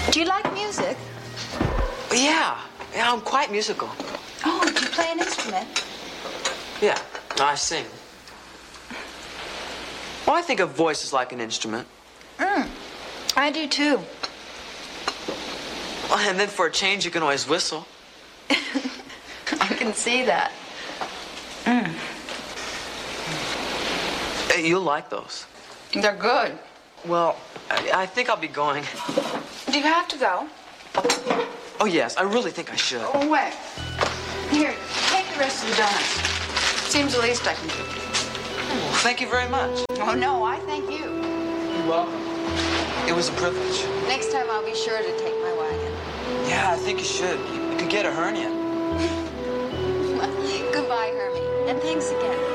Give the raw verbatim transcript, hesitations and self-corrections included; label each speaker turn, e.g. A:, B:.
A: Do you like music?
B: Yeah. Yeah, I'm quite musical.
A: Oh, do you play an instrument?
B: Yeah, I sing. Well, I think a voice is like an instrument.
A: Mm, I do too.
B: Well, and then for a change, you can always whistle.
A: I can see that. Mm.
B: Hey, you'll like those.
A: They're good.
B: Well, I, I think I'll be going.
A: Do you have to go?
B: Oh, yes, I really think I should.
A: Oh, wait. Here, take the rest of the donuts. Seems the least I can do.
B: Well, thank you very much.
A: Oh, no, I thank you.
B: You're welcome. It was a privilege.
A: Next time I'll be sure to take my wagon.
B: Yeah, I think you should. You, you could get a hernia.
A: Goodbye, Hermie, and thanks again.